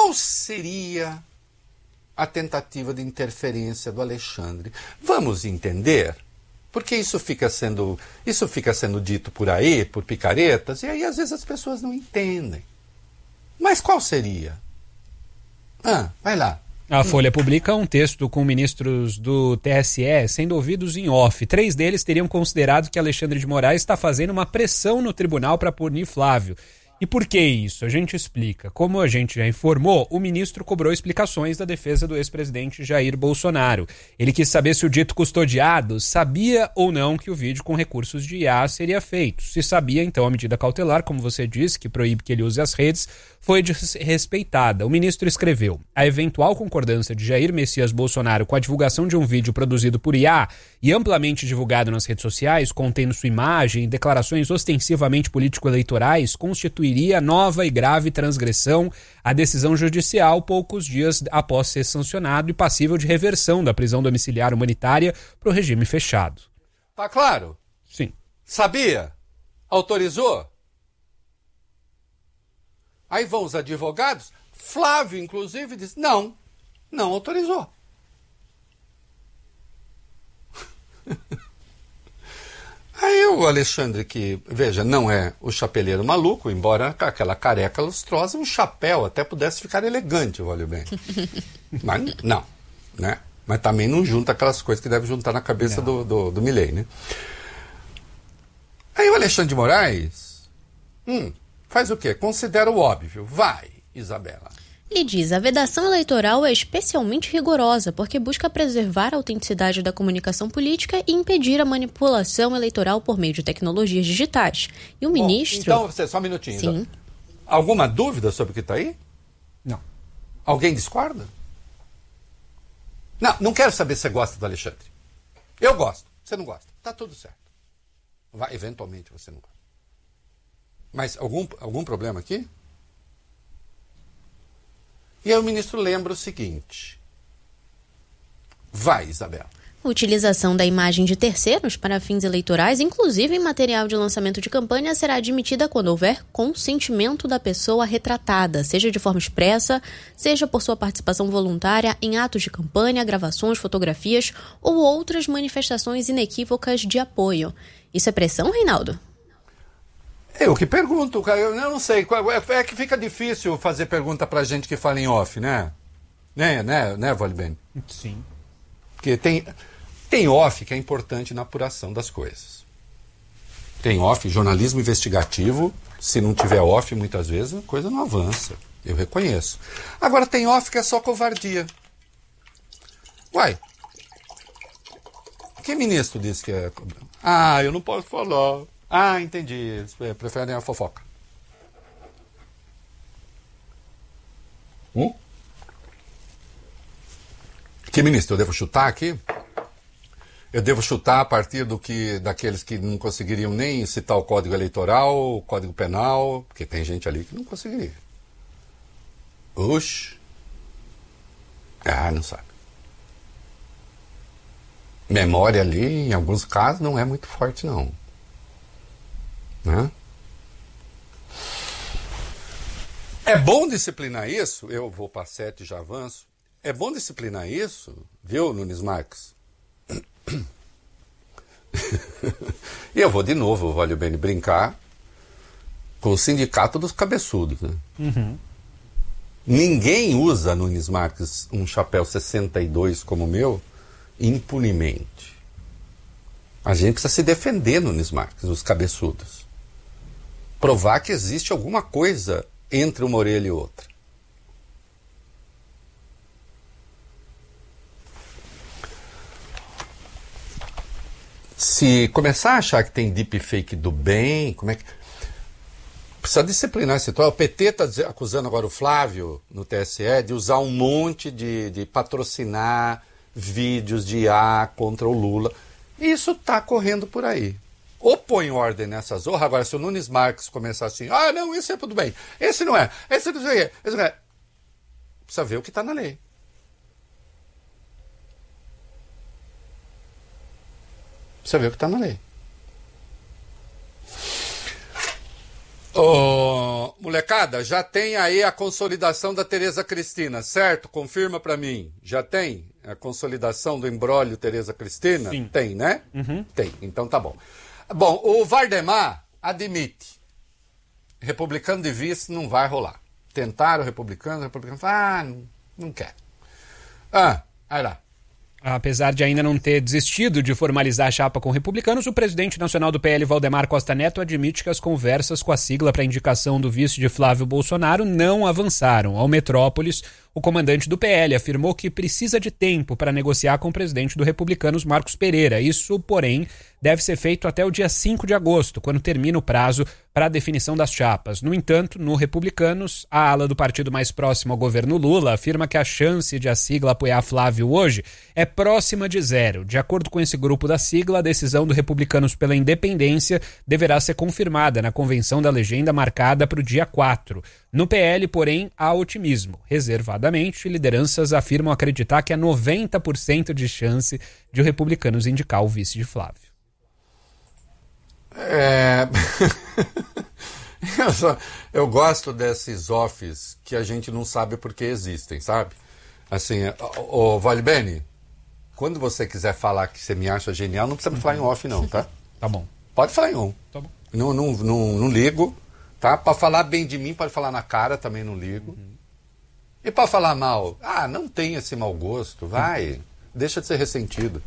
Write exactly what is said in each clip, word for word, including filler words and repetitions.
qual seria a tentativa de interferência do Alexandre? Vamos entender, porque isso fica sendo, isso fica sendo dito por aí, por picaretas, e aí às vezes as pessoas não entendem. Mas qual seria? Ah, vai lá. A Folha publica um texto com ministros do T S E sendo ouvidos em off. Três deles teriam considerado que Alexandre de Moraes está fazendo uma pressão no tribunal para punir Flávio. E por que isso? A gente explica. Como a gente já informou, o ministro cobrou explicações da defesa do ex-presidente Jair Bolsonaro. Ele quis saber se o dito custodiado sabia ou não que o vídeo com recursos de I A seria feito. Se sabia, então a medida cautelar, como você disse, que proíbe que ele use as redes, foi desrespeitada. O ministro escreveu: a eventual concordância de Jair Messias Bolsonaro com a divulgação de um vídeo produzido por I A e amplamente divulgado nas redes sociais, contendo sua imagem e declarações ostensivamente político-eleitorais, constituiria nova e grave transgressão à decisão judicial poucos dias após ser sancionado e passível de reversão da prisão domiciliar humanitária para o regime fechado. Tá claro? Sim. Sabia? Autorizou? Aí vão os advogados, Flávio, inclusive, diz, não, não autorizou. Aí o Alexandre, que, veja, não é o chapeleiro maluco, embora com aquela careca lustrosa, um chapéu até pudesse ficar elegante, olha bem. Mas não, né? Mas também não junta aquelas coisas que deve juntar na cabeça do, do, do Milei, né? Aí o Alexandre de Moraes, hum, faz o quê? Considera o óbvio. Vai, Isabela. Ele diz: a vedação eleitoral é especialmente rigorosa porque busca preservar a autenticidade da comunicação política e impedir a manipulação eleitoral por meio de tecnologias digitais. E o Bom, ministro... então, você, só um minutinho. Sim. Alguma dúvida sobre o que está aí? Não. Alguém discorda? Não, não quero saber se você gosta do Alexandre. Eu gosto. Você não gosta. Tá tudo certo. Vai, eventualmente você não gosta. Mas algum, algum problema aqui? E aí o ministro lembra o seguinte. Vai, Isabela. A utilização da imagem de terceiros para fins eleitorais, inclusive em material de lançamento de campanha, será admitida quando houver consentimento da pessoa retratada, seja de forma expressa, seja por sua participação voluntária em atos de campanha, gravações, fotografias ou outras manifestações inequívocas de apoio. Isso é pressão, Reinaldo? Eu que pergunto, eu não sei. É que fica difícil fazer pergunta pra gente que fala em off, né? Né, né, né, Volibene? Sim. Porque tem, tem off que é importante na apuração das coisas. Tem off, jornalismo investigativo, se não tiver off, muitas vezes, a coisa não avança. Eu reconheço. Agora tem off que é só covardia. Uai. Que ministro disse que é... Ah, eu não posso falar. Ah, entendi. Eles preferem a fofoca. Hum? Que ministro? Eu devo chutar aqui? Eu devo chutar a partir do que, daqueles que não conseguiriam nem citar o Código Eleitoral, o Código Penal, porque tem gente ali que não conseguiria. Oxe. Ah, não sabe. Memória ali, em alguns casos, não é muito forte, não. Né? É bom disciplinar isso, eu vou para sete e já avanço. É bom disciplinar isso, viu, Nunes Marques? E eu vou de novo, vale bem brincar com o sindicato dos cabeçudos, né? Uhum. Ninguém usa, Nunes Marques, um chapéu sessenta e dois como o meu impunemente. A gente precisa se defender, Nunes Marques, os cabeçudos. Provar que existe alguma coisa entre uma orelha e outra. Se começar a achar que tem deepfake do bem, como é que... Precisa disciplinar esse troço. O P T está acusando agora o Flávio, no T S E, de usar um monte de, de patrocinar vídeos de I A contra o Lula. Isso está correndo por aí. Ou põe ordem nessas zorras. Agora, se o Nunes Marques começar assim, ah, não, esse é tudo bem, esse não é, esse não é, esse não é. Precisa ver o que está na lei. Precisa ver o que está na lei. Ô, molecada, já tem aí a consolidação da Tereza Cristina, certo? Confirma pra mim. Já tem a consolidação do imbróglio Tereza Cristina? Sim. Tem, né? Uhum. Tem, então tá bom. Bom, o Vardemar admite. Republicano de vice não vai rolar. Tentaram o republicano, o republicano fala, ah, não, não quer. Ah, aí lá. Apesar de ainda não ter desistido de formalizar a chapa com republicanos, o presidente nacional do P L, Valdemar Costa Neto, admite que as conversas com a sigla para indicação do vice de Flávio Bolsonaro não avançaram. Ao Metrópolis, o comandante do P L afirmou que precisa de tempo para negociar com o presidente do Republicanos, Marcos Pereira. Isso, porém, deve ser feito até o dia cinco de agosto, quando termina o prazo para a definição das chapas. No entanto, no Republicanos, a ala do partido mais próximo ao governo Lula afirma que a chance de a sigla apoiar Flávio hoje é próxima de zero. De acordo com esse grupo da sigla, a decisão do Republicanos pela independência deverá ser confirmada na convenção da legenda marcada para o dia quatro. No P L, porém, há otimismo. Reservadamente, lideranças afirmam acreditar que há noventa por cento de chance de o Republicanos indicar o vice de Flávio. É... eu, só, eu gosto desses offs que a gente não sabe por que existem, sabe? Assim, ô, ô Valibene, quando você quiser falar que você me acha genial, não precisa me falar em off não, tá? Tá bom. Pode falar em on. Tá bom. Não, não, não, não ligo, tá? Para falar bem de mim, pode falar na cara, também não ligo. Uhum. E para falar mal, ah, não tem esse mau gosto, vai, uhum. Deixa de ser ressentido.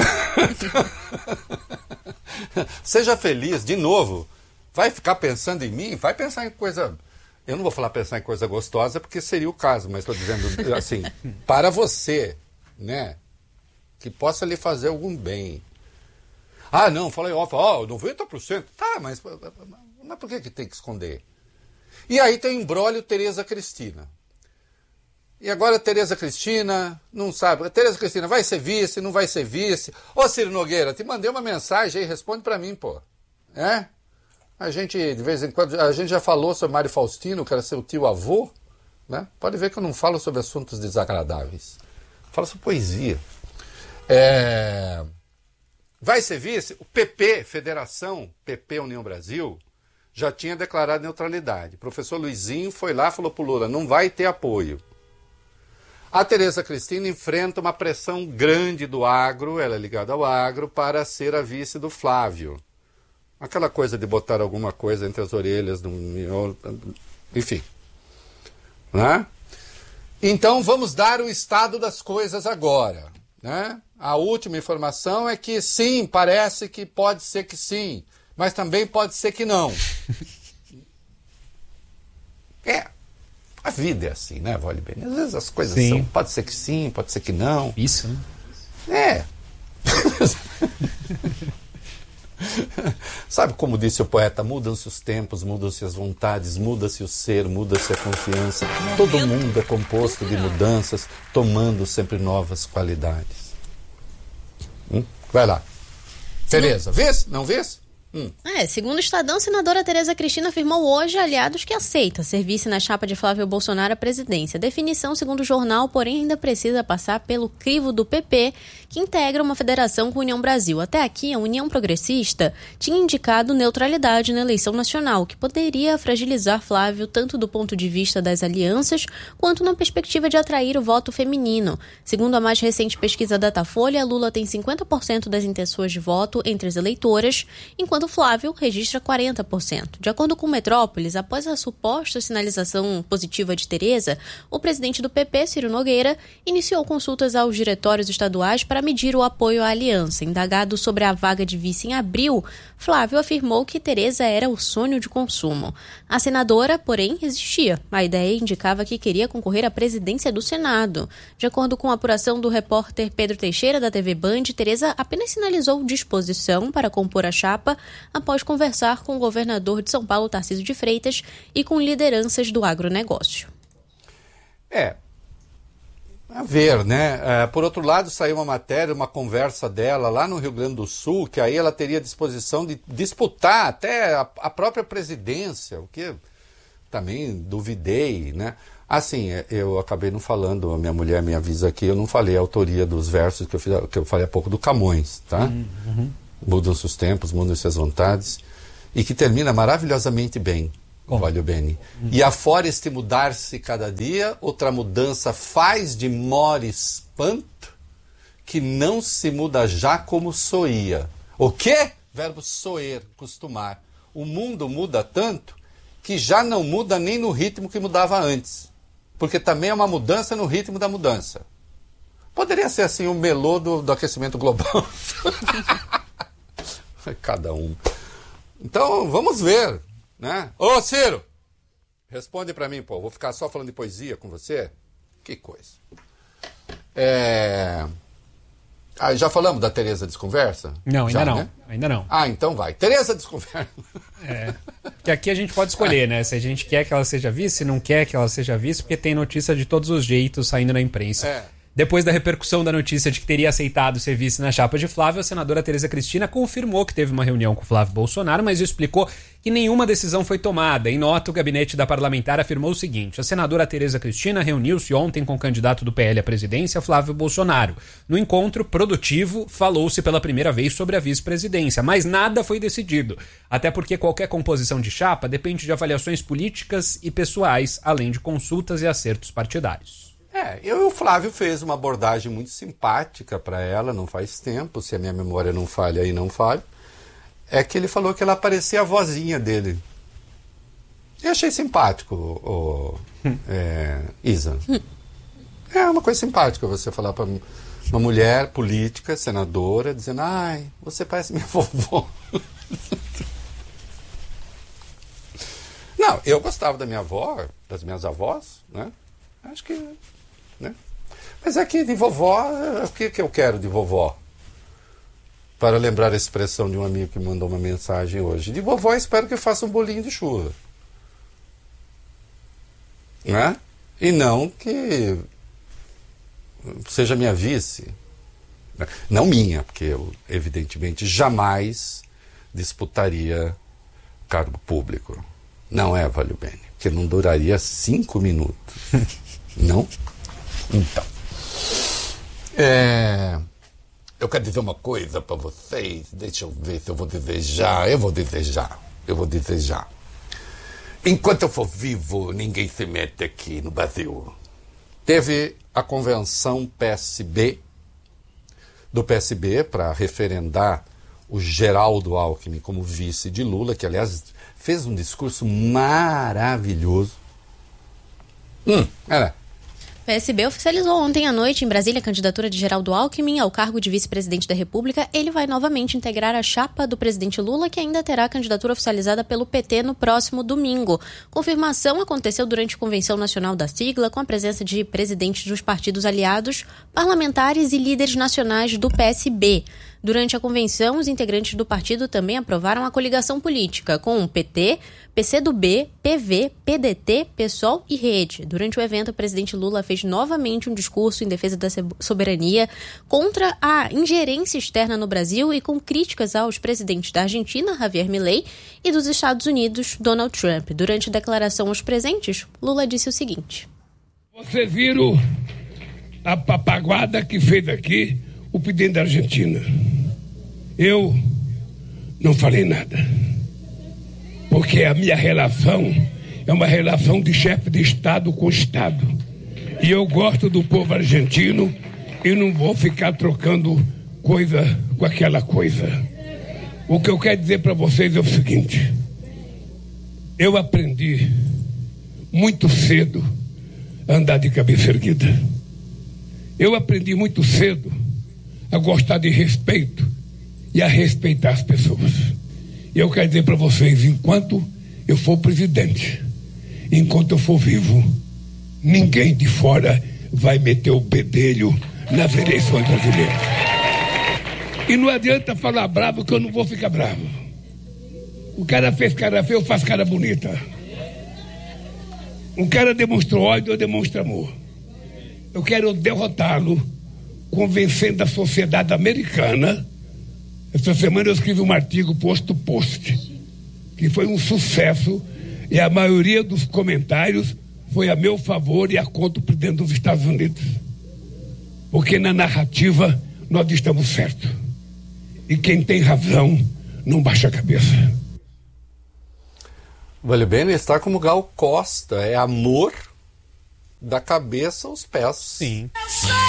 Seja feliz, de novo. Vai ficar pensando em mim? Vai pensar em coisa... Eu não vou falar pensar em coisa gostosa, porque seria o caso, mas estou dizendo assim, para você, né? Que possa lhe fazer algum bem. Ah, não, falei off, ó, oh, noventa por cento. Tá, mas, mas por que, que tem que esconder? E aí tem o imbróglio Tereza Cristina. E agora a Tereza Cristina, não sabe. A Tereza Cristina vai ser vice, não vai ser vice. Ô Ciro Nogueira, te mandei uma mensagem aí, responde pra mim, pô. É? A gente, de vez em quando, a gente já falou sobre Mário Faustino, que era seu tio-avô, né? Pode ver que eu não falo sobre assuntos desagradáveis. Falo sobre poesia. É... Vai ser vice? O P P, Federação, P P União Brasil, já tinha declarado neutralidade. O professor Luizinho foi lá e falou pro Lula, não vai ter apoio. A Tereza Cristina enfrenta uma pressão grande do agro, ela é ligada ao agro, para ser a vice do Flávio. Aquela coisa de botar alguma coisa entre as orelhas, do... enfim. Né? Então vamos dar o estado das coisas agora. Né? A última informação é que sim, parece que pode ser que sim, mas também pode ser que não. É. A vida é assim, né, Vale Bem? Às vezes as coisas sim. são... Pode ser que sim, pode ser que não. Isso, né? É. Sabe como disse o poeta? Mudam-se os tempos, mudam-se as vontades, muda-se o ser, muda-se a confiança. Todo mundo é composto de mudanças, tomando sempre novas qualidades. Hum? Vai lá. Tereza, vês? Não vês? Hum. É, segundo o Estadão, a senadora Tereza Cristina afirmou hoje a aliados que aceita ser vice na chapa de Flávio Bolsonaro à presidência. A definição, segundo o jornal, porém, ainda precisa passar pelo crivo do P P, que integra uma federação com a União Brasil. Até aqui, a União Progressista tinha indicado neutralidade na eleição nacional, que poderia fragilizar Flávio tanto do ponto de vista das alianças, quanto na perspectiva de atrair o voto feminino. Segundo a mais recente pesquisa Datafolha, Lula tem cinquenta por cento das intenções de voto entre as eleitoras, enquanto Flávio registra quarenta por cento. De acordo com o Metrópolis, após a suposta sinalização positiva de Tereza, o presidente do P P, Ciro Nogueira, iniciou consultas aos diretórios estaduais para medir o apoio à aliança. Indagado sobre a vaga de vice em abril, Flávio afirmou que Tereza era o sonho de consumo. A senadora, porém, resistia. A ideia indicava que queria concorrer à presidência do Senado. De acordo com a apuração do repórter Pedro Teixeira, da T V Band, Tereza apenas sinalizou disposição para compor a chapa após conversar com o governador de São Paulo, Tarcísio de Freitas, e com lideranças do agronegócio. É, a ver, né? É, por outro lado, saiu uma matéria, uma conversa dela lá no Rio Grande do Sul, que aí ela teria disposição de disputar até a, a própria presidência, o que também duvidei, né? Assim, eu acabei não falando, a minha mulher me avisa aqui, eu não falei a autoria dos versos que eu, fiz, que eu falei há pouco do Camões, tá? Uhum. Mudam-se os tempos, mudam-se as vontades, e que termina maravilhosamente bem. Valeu, Beni. Hum. E afora este mudar-se cada dia, outra mudança faz de mor espanto, que não se muda já como soía. O quê? Verbo soer, costumar. O mundo muda tanto que já não muda nem no ritmo que mudava antes. Porque também é uma mudança no ritmo da mudança. Poderia ser assim o melô do, do aquecimento global. Cada um. Então, vamos ver, né? Ô, Ciro! Responde pra mim, pô. Vou ficar só falando de poesia com você? Que coisa. É... Ah, já falamos da Tereza Desconversa? Não, ainda já, não. Né? Ainda não. Ah, então vai. Tereza Desconversa. É. Porque aqui a gente pode escolher, né? Se a gente quer que ela seja vice, se não quer que ela seja vice, porque tem notícia de todos os jeitos saindo na imprensa. É. Depois da repercussão da notícia de que teria aceitado ser vice na chapa de Flávio, a senadora Tereza Cristina confirmou que teve uma reunião com Flávio Bolsonaro, mas explicou que nenhuma decisão foi tomada. Em nota, o gabinete da parlamentar afirmou o seguinte: a senadora Tereza Cristina reuniu-se ontem com o candidato do P L à presidência, Flávio Bolsonaro. No encontro produtivo, falou-se pela primeira vez sobre a vice-presidência, mas nada foi decidido, até porque qualquer composição de chapa depende de avaliações políticas e pessoais, além de consultas e acertos partidários. É, eu e o Flávio fez uma abordagem muito simpática para ela, não faz tempo, se a minha memória não falha aí, não falha. É que ele falou que ela parecia a vozinha dele. Eu achei simpático, o, hum. é, Isa. Hum. É uma coisa simpática você falar para uma mulher política, senadora, dizendo: ai, você parece minha vovó. Não, eu gostava da minha avó, das minhas avós, né? Acho que... Né? Mas aqui de vovó, o que, que eu quero de vovó? Para lembrar a expressão de um amigo que mandou uma mensagem hoje. De vovó, espero que faça um bolinho de chuva. Né? E não que seja minha vice. Não minha, porque eu, evidentemente, jamais disputaria cargo público. Não é, Valeu Bene, porque não duraria cinco minutos. Não? Então. É, eu quero dizer uma coisa para vocês. Deixa eu ver se eu vou desejar. Eu vou desejar. Eu vou desejar. Enquanto eu for vivo, ninguém se mete aqui no Brasil. Teve a convenção P S B, do P S B, para referendar o Geraldo Alckmin como vice de Lula, que, aliás, fez um discurso maravilhoso. Hum, era... O P S B oficializou ontem à noite em Brasília a candidatura de Geraldo Alckmin ao cargo de vice-presidente da República. Ele vai novamente integrar a chapa do presidente Lula, que ainda terá a candidatura oficializada pelo P T no próximo domingo. Confirmação aconteceu durante a Convenção Nacional da sigla, com a presença de presidentes dos partidos aliados, parlamentares e líderes nacionais do P S B. Durante a convenção, os integrantes do partido também aprovaram a coligação política com o P T, P C do B, P V, P D T, PSOL e Rede. Durante o evento, o presidente Lula fez novamente um discurso em defesa da soberania contra a ingerência externa no Brasil e com críticas aos presidentes da Argentina, Javier Milei, e dos Estados Unidos, Donald Trump. Durante a declaração aos presentes, Lula disse o seguinte: Vocês viram a papaguada que fez aqui o presidente da Argentina. Eu não falei nada, porque a minha relação é uma relação de chefe de Estado com Estado, e eu gosto do povo argentino e não vou ficar trocando coisa com aquela coisa. O que eu quero dizer para vocês é o seguinte: eu aprendi muito cedo a andar de cabeça erguida. Eu aprendi muito cedo a gostar de respeito e a respeitar as pessoas. E eu quero dizer para vocês, enquanto eu for presidente, enquanto eu for vivo, ninguém de fora vai meter o bedelho nas eleições brasileiras. E não adianta falar bravo, que eu não vou ficar bravo. O cara fez cara feia, eu faço cara bonita. Um cara demonstrou ódio, eu demonstro amor. Eu quero derrotá-lo, convencendo a sociedade americana. Essa semana eu escrevi um artigo posto post, que foi um sucesso, e a maioria dos comentários foi a meu favor e a contra o presidente dos Estados Unidos. Porque na narrativa nós estamos certos. E quem tem razão não baixa a cabeça. Vale bem está como Gal Costa, é amor da cabeça aos pés. Sim. Eu sou